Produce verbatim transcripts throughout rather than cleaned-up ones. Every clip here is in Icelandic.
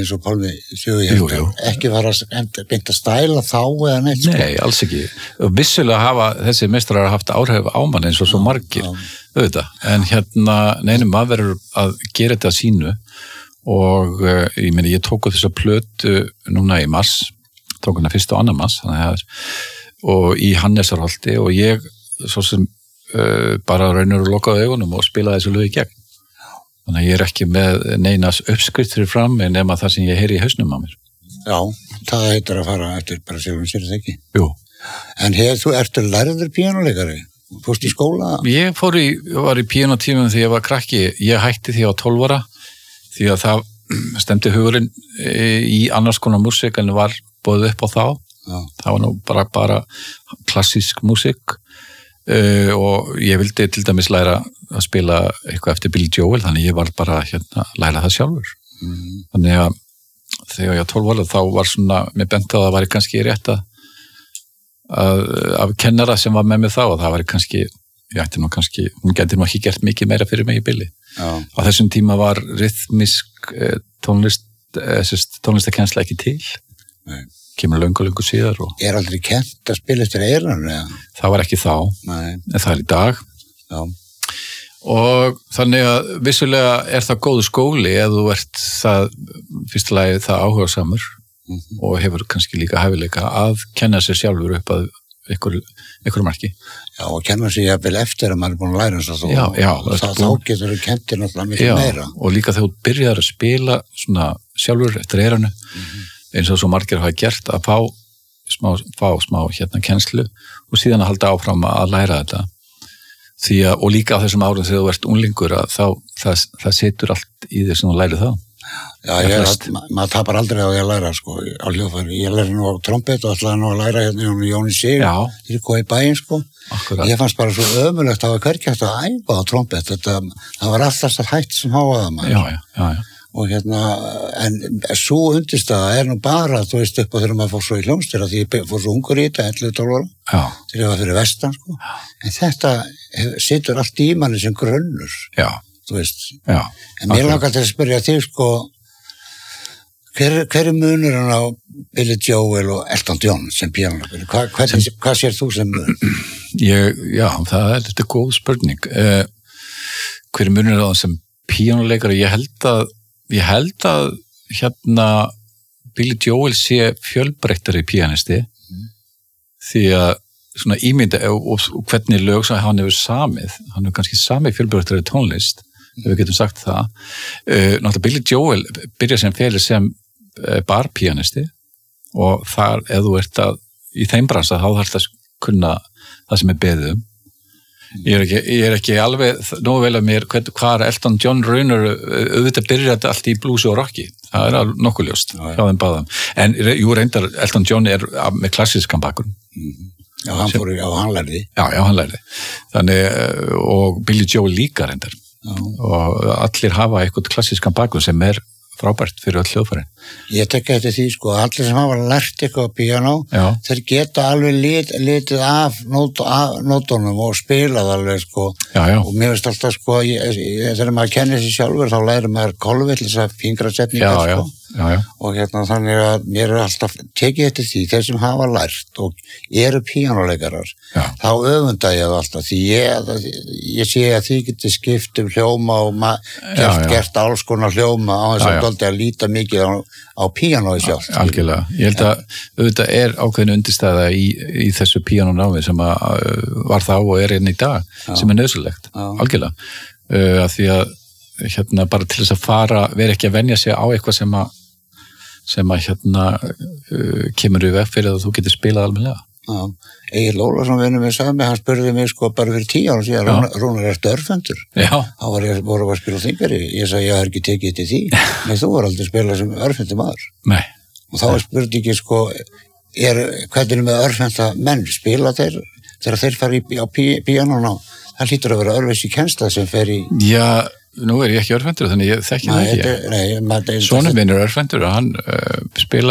eins og Pálmi Sigurhjartar, ekki var að beint að stæla þá eða neitt sko. Nei, alls ekki. Vissulega hafa þessi meistarar haft áhrif á mann eins og svo margir, auðvitað. En hérna, neinum maður verður að gera þetta sínu og uh, ég meni, ég tók þessa plötu núna í mars, tók hana fyrst og annar mars, þannig að og í Hannesarholti og ég svo sem uh, bara raunur og lokaði augunum og spilaði þessu lög í gegn. Þannig að ég er ekki með neinas uppskriftir fram nema það sem ég heyri í hausnum á mér. Já, það heitir að fara eftir bara sjálfum sér þetta ekki. Jú. En hef, þú ertu lærður píanóleikari? Fórst í skóla? Ég fór í, var í píanótímum þegar ég var krakki. Ég hætti því á tólf ára því að það stemdi hugurinn í annars konar músík en var boðið upp á þá. Já. Það var nú bara, bara klassísk músík. Uh, og ég vildi til dæmis læra að spila eitthvað eftir Billy Joel þannig ég var bara hérna að læra það sjálfur mm. þannig að þegar ég var tólf ára þá var svona mér bent að það var kannski rétt að, að af kennara sem var með mig þá og það var kannski ég ætti nú kannski, hún gæti nú ekki gert mikið meira fyrir mig í Billy Já. Á þessum tíma var rytmisk eh, tónlist eh, tónlistakensla ekki til Nei kemur löngu löngu síðar og er aldrei kennt að spila eftir eiran eða? Það var ekki þá, Nei. En það er í dag Já. Og þannig að vissulega er það góðu skóli eða þú ert það fyrstulega það áhugasamur mm -hmm. og hefur kannski líka hæfileika að kenna sér sjálfur upp að ykkur, ykkur marki Já, og kenna sér jafnvel eftir að maður er búin að læra þess að já, já, og það, þá getur þú kentir náttúrulega mikið já, meira og líka þegar þú byrjar að spila svona sjálfur eftir eiranu mm -hmm. eins og svo margir hafa gert að fá smá, fá smá hérna kennslu og síðan að halda áfram að læra þetta því að, og líka á þessum árum þegar þú ert unglingur að þá, það, það setur allt í þess að þú læri þá Já, ég, að, ma maður tapar aldrei á því að læra sko, á hljóðfæri, ég læri nú á trompet og ætlaði nú að læra hérna Jóni Sig þegar ég kom í bæinn sko Akkurat. Ég fannst bara svo ömulegt að það var hvergi hægt að æfa á trompet, þetta, það var alltaf það hægt sem háaða maður Já, já, já, já og hérna, en svo undirstaða er nú bara, þú veist, upp á þegar maður fór svo í hljómsdýra, því ég fór svo ungur í þetta ellefu tólf ára, þegar ég var fyrir vestan sko, Já. En þetta situr allt í manni sem grunnur Já. Þú veist, Já. En mér langar til að spyrja þig sko hver, hver er munurinn á Billy Joel og Elton John sem píanóleikari, Hva, hvernig, sem... hvað sér þú sem mun? Ég, já, það er þetta góð spurning uh, hver er munurinn á það sem píanóleikari, ég held að Ég held að hérna Billy Joel sé fjölbreyttari píanisti mm. því að svona ímynda og, og hvernig lög sem hann hefur samið, hann hefur kannski samið fjölbreyttari tónlist, mm. ef við getum sagt það. Uh, náttúrulega Billy Joel byrja sem fyrir sem uh, barpíanisti og þar ef þú ert að í þeim bransa þá þarf það að kunna það sem er beðið um. Ég er ekki, ég er ekki alveg nógu vel að mér hvað, hvað er Elton John raunur auðvitað byrjar þetta allt í bluesi og rocki það er alveg nokkuð ljóst hjá þeim báðum en jú reyndar Elton John er með klassískan bakgrunn mm. Já, hann fór í, já, hann lærði Já, já, hann lærði þannig, og Billy Joel líka reyndar já. Og allir hafa eitthvað klassískan bakgrunn sem er frábært fyrir öll hljóðfærin. Ég tek eftir því sko, allir sem hafa lært eitthvað á píanó, þeir geta alveg lit, litið af, nót, af nótunum og spilað alveg sko já, já. Og mér veist alltaf sko, ég, ég, þegar maður kennir sér sjálfur þá lærir maður kolvill þess að fingrasetningar sko já, já, já. Og hérna þannig að mér er alltaf tekið eftir því, þeir sem hafa lært og eru píanóleikarar, þá öfunda ég það alltaf, því ég, ég sé að því geti skipt um hljóma og gert, já, já. gert alls konar hljóma á þess að doldi að líta mikið á, á píanói sjálf. Algjörlega, ég held að auðvitað er ákveðin undirstæða í, í þessu píanónámi sem að var þá og er enn í dag, já. Sem er nöðsulegt, algjörlega, uh, að því að hérna bara til þess að fara, vera ekki að venja sig á eitthvað sem að sem að hérna uh, kemur í veg fyrir að þú getur spilað almennilega. Já, Egill Ólafsson vinur minn sagði mig, hann spurði mig sko bara fyrir tíu ára síðan, Rúnar, Rúnar ertu örfendur? Já. Þá var ég voru að spila þingari, ég sagði ég har ekki tekið til því, nei þú var aldrei spilað sem örfendur maður. Nei. Og þá er spurningi sko, er, hvernig með örfenda menn spila þeir, þegar þeir fara í, á pí, píanóna, það hlýtur að vera örfis í kennsla sem fer í... Já, nú er ég ekki örfendur, þannig ég þekki það ekki. Nei, Sonur minn er örfendur og hann uh, spilar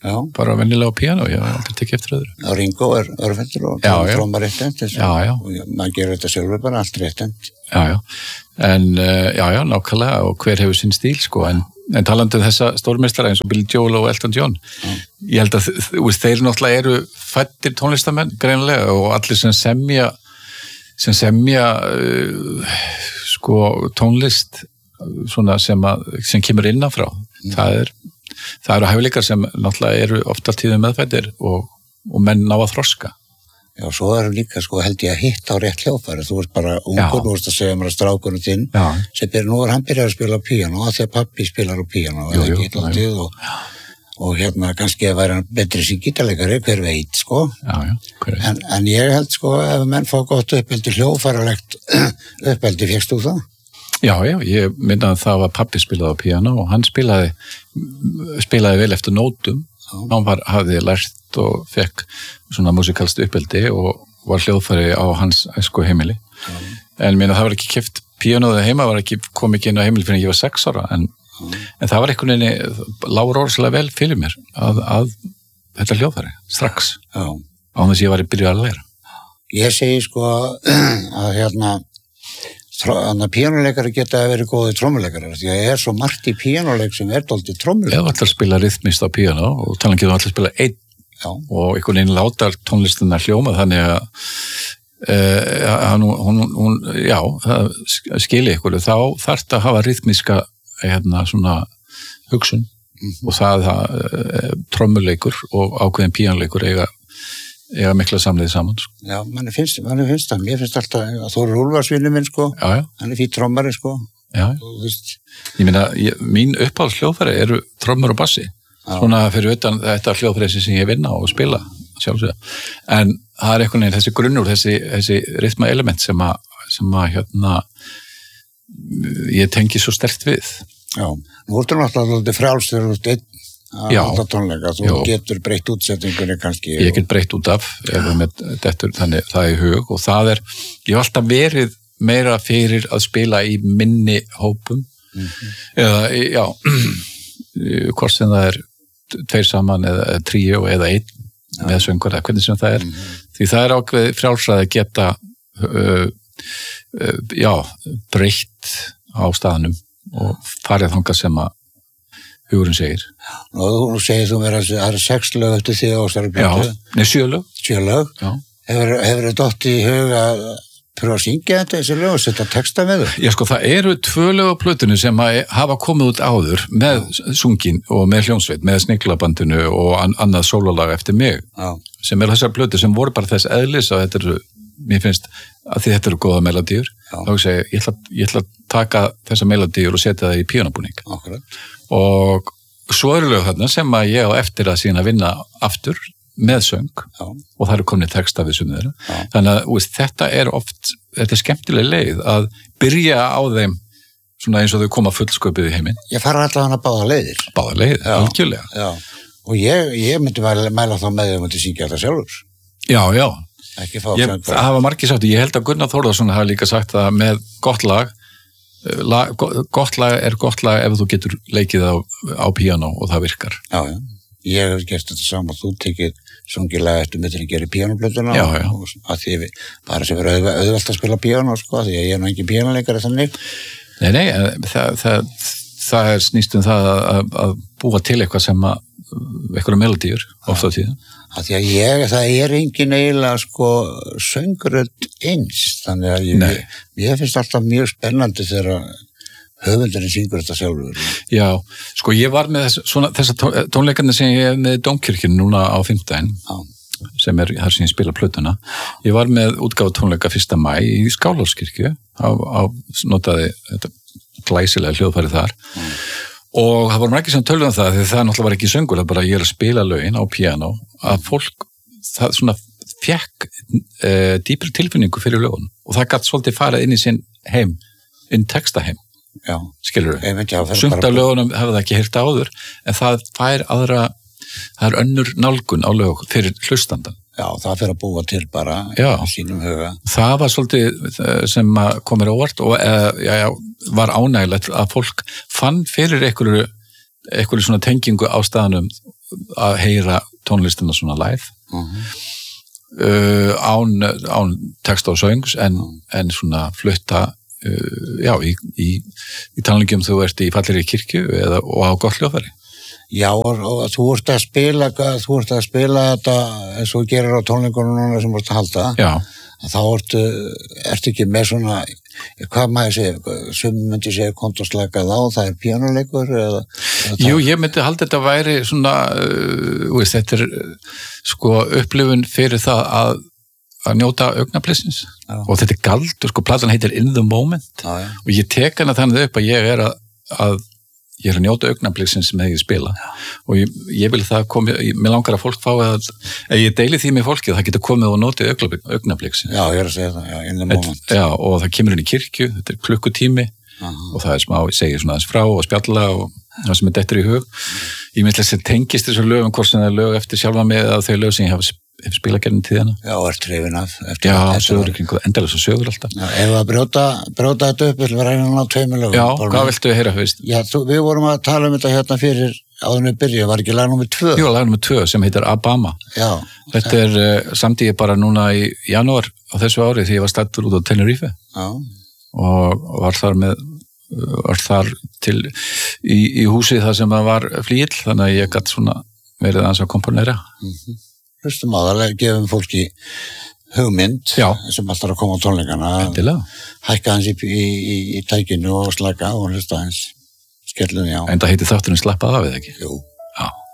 Já. Bara venjulega á píanó, ég hef aldrei tekið eftir öðru. Já, Ringo er örfendur og trómar réttend, og maður gerir þetta sjálfur bara allt réttend. Já, já, en já, já, nákvæmlega, og hver hefur sinn stíl, sko, en, en talandi um þessa stórmeistara eins og Billy Joel og Elton John, já. Ég held að þeir náttúrulega eru fæddir tónlistamenn, greinilega, og allir sem semja, sem semja, uh, sko, tónlist, svona sem, að, sem kemur innanfrá, mm. það er Það eru hæfileikar sem náttúrulega eru ofta tíðum meðfættir og, og menn ná að þroska. Já, svo er líka, sko, held ég að hitta á rétt hljóðfæri. Þú ert bara ungur, þú ert að segja mér að strákunum þinn, sem byrja, nú er hann byrjað að spila á píanó, að því að pappi spilar á píanó, eða ekki alltaf, og, og hérna kannski að vera betri sem gítarleikari, hver veit, sko. Já, já, hver veit. En, en ég held, sko, ef menn fá gott uppeldi, hljóðfæralegt uppeldi, fékkst þú það? Já, já, ég minna að það var pappi spilaði á píanó og hann spilaði spilaði vel eftir nótum. Já. Hann var, hafði lært og fekk svona musikalst uppeldi og var hljóðfæri á hans æsku heimili. Já. En minna það var ekki keypt píanóið heima, var ekki kom ekki inn á heimili fyrir ég var sex ára, en, en það var einhvern veginn lágur orðslega vel fyrir mér að, að þetta hljóðfæri, strax. Já. Á þess að ég var í byrju að læra. Ég segi sko að hérna þannig að píanuleikari geta að vera góði trommuleikari, því að ég er svo margt í píanuleik sem er dálítið trommuleikari. Ég var alltaf að spila rytmist á píanó og talan getur alltaf að spila einn. Já. Og einhvern veginn látar tónlistina hljóma þannig að uh, hún, hún, hún, já, skilji ykkur, þá þarf það að hafa rytmiska hérna, svona hugsun mm-hmm. og það að uh, trommuleikur og ákveðin píanuleikur eiga ég hafa mikla samleið saman. Sko. Já, manni finnst, manni finnst það. Mér finnst alltaf að Þórir Úlfarsvinur minn, sko. Já, já. Hann er fýtt trommari, sko. Já, já. Ég meina, ég, mín uppáhaldshljóðfæri eru trommur og bassi. Já. Svona fyrir utan þetta hljóðfæri sem ég vinna og spila, sjálfsögða. En það er einhvern veginn þessi grunnur, þessi, þessi rytma element sem að, sem að, hérna, ég tengi svo sterkt við. Já, nú ertu náttúrulega frjálst þegar þú ert einn að tónleika, þú já. Getur breytt útsetningunni kannski. Ég get breytt út af ef með dettur þannig það í hug og það er, ég hef alltaf verið meira fyrir að spila í minni hópum mm-hmm. eða, já hvort sem það er tveir saman eða tríó eða einn ja. Með söngur eða hvernig sem það er mm-hmm. því það er ákveð frjálsræði geta uh, uh, já, breytt á staðnum og farið þangað sem að hugurinn segir. Og nú segir þú mér að það er sex lög eftir því ástæðarbyrju. Já, nei, sjö lög. Sjö lög. Já. Hefur, hefur það dott í hug að pröfa að syngja þetta, þessi lög og setja texta með þau? Já, sko, það eru tvö lög á plötunni sem hafa komið út áður með Já. Sungin og með hljómsveit, með Sniglabandinu og an, annað sólalag eftir mig. Já. Sem er þessar plötur sem voru bara þess eðlis og þetta eru, mér finnst að því þetta eru góða melodíur. Þá segi ég, ætla, ég ætla að taka þessa melodíur og setja það í píanóbúning. Akkurat. Og svo eru lög þarna sem að ég á eftir að sína vinna aftur með söng Já. Og það eru komin texta við sumið þeirra. Þannig að úr, þetta er oft, þetta er skemmtileg leið að byrja á þeim svona eins og þau koma fullsköpið í heiminn. Ég fara alltaf hana báða leiðir. Báða leiðir, algjörlega. Já. Og ég, ég myndi mæla þá með þau myndi syngja þetta sjálfur. Já, já. Ekki fá ég, það hafa margir sagt, ég held að Gunnar Þórðarsson hafa líka sagt að með gott lag La, gott lag er gott lag ef þú getur leikið á, á píanó og það virkar. Já, já. Ég hef gert þetta saman, þú tekið sungilega eftir með því að gera píanóblötuna og að því við, bara sem verður auðvelt auðvelt að spila píanó, sko, því að ég er nú ekki píanóleikari þannig. Nei, nei, það, það, það er snýst um það að, að búa til eitthvað sem að, eitthvað melodíur, ofta á tíðan. Að því að ég, það er engin eiginlega sko sönguröld eins, þannig að ég, ég finnst alltaf mjög spennandi þegar höfundurinn syngur þetta sjálfur. Já, sko ég var með þess, svona, þessa tónleikarnir sem ég hef með Dómkirkjunni núna á fimmtudaginn, sem er þar sem ég spila plötuna. Ég var með útgáfu tónleika fyrsta maí í Skálholtskirkju, á, á notaði þetta glæsilega hljóðfæri þar. Mm. Og það voru ekki sem tölum það, því það náttúrulega var ekki söngur, það bara ég er að spila lögin á píanó, að fólk, það svona fekk e, dýpri tilfinningu fyrir lögun og það gætt svolítið farið inn í sinn heim, inn textaheim, já, skilur við. Sumt af lögunum hefur það ekki heyrt áður, en það fær aðra, það er önnur nálgun á lög fyrir hlustandan. Já, það fyrir að búa til bara í sínum huga. Það var svolítið sem komir óvart og uh, já, já, var ánægilegt að fólk fann fyrir einhverju, einhverju svona tengingu á staðnum að heyra tónlistina svona live Mhm. uh, án, án texta og söngs en, en svona flutta uh, já, í, í, í talningum þú ert í fallir í kirkju eða, og á gott hljóðfæri. Já, og, og þú ert að spila þú ert að spila þetta eins og þú gerir á tónleikunum núna sem þú ert að halda Já. þá ertu, ertu ekki með svona hvað maður segja, sem myndi segja kontoslakað á, það er píanuleikur eða, eða Jú, ég myndi halda þetta væri svona uh, veist, þetta er uh, sko upplifun fyrir það að að njóta augnablissins og þetta er galdur, sko, platan heitir In the Moment já, já. og ég tek hana þannig upp að ég er að, að ég er að njóta augnabliksins sem þegar ég spila já. og ég, ég vil það komi, mér langar að fólk fái að, að ég deili því með fólki það getur komið og notið augnabliksins. Já, ég er að segja það, já, In the Moment. Já, og það kemur inn í kirkju, þetta er klukkutími Aha. og það er smá, ég segir svona aðeins frá og spjalla og það sem er dettur í hug. Ég myndi að það tengist þessu lögum, hvort sem það er lög eftir sjálfa mig eða þau lög sem ég hef, hef spilað gerðin tíðana. Já, og ert hrifin af. Já, sögur ykkur, endalega svo sögur alltaf. Já, ef að brjóta, brjóta þetta upp, vil við reyna að ná tveimur lögum. Já, Pálmi. hvað viltu heyra fyrst? Já, þú, við vorum að tala um þetta hérna fyrir áður við byrja, var ekki lag nummer tvö? Jú, lag nummer tvö sem heitir Abama. Já. Þetta er uh, samtíði bara núna í janúar á þessu ári því ég var staddur út á Tenerife. Já. Og var þar með var þar til í, í húsi þar sem það var flýill, þannig að ég gætt svona verið aðeins að komponera. Mm-hmm. Hlustum á það, gefum fólki hugmynd Já. sem alltaf er að koma á tónleikana. Endilega. Hækka hans í, í, í, í tækinu og slaka og hlusta hans skellum, já. En það heitir þátturinn Slappað af, eða ekki? Jú. Já.